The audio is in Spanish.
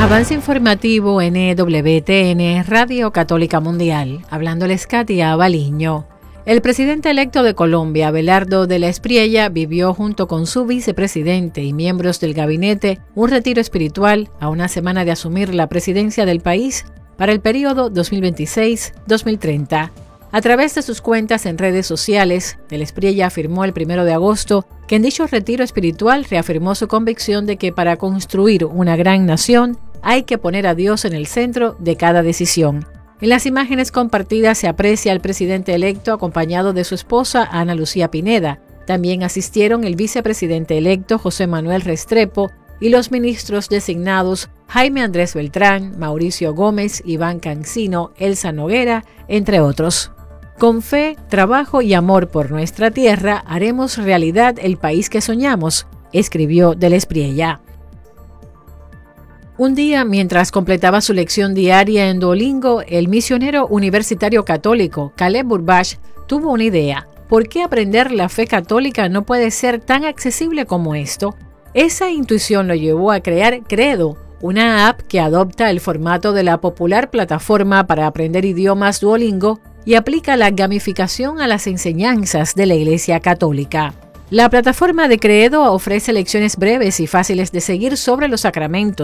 Avance informativo NWTN, Radio Católica Mundial. Hablándoles Katia Baliño. El presidente electo de Colombia, Abelardo de la Espriella, vivió junto con su vicepresidente y miembros del gabinete un retiro espiritual a una semana de asumir la presidencia del país para el periodo 2026-2030. A través de sus cuentas en redes sociales, de la Espriella afirmó el 1 de agosto que en dicho retiro espiritual reafirmó su convicción de que para construir una gran nación hay que poner a Dios en el centro de cada decisión. En las imágenes compartidas se aprecia al presidente electo acompañado de su esposa Ana Lucía Pineda. También asistieron el vicepresidente electo José Manuel Restrepo y los ministros designados Jaime Andrés Beltrán, Mauricio Gómez, Iván Cancino, Elsa Noguera, entre otros. Con fe, trabajo y amor por nuestra tierra, haremos realidad el país que soñamos, escribió de la Espriella. Un día, mientras completaba su lección diaria en Duolingo, el misionero universitario católico Caleb Burbash tuvo una idea. ¿Por qué aprender la fe católica no puede ser tan accesible como esto? Esa intuición lo llevó a crear Credo, una app que adopta el formato de la popular plataforma para aprender idiomas Duolingo y aplica la gamificación a las enseñanzas de la Iglesia Católica. La plataforma de Credo ofrece lecciones breves y fáciles de seguir sobre los sacramentos,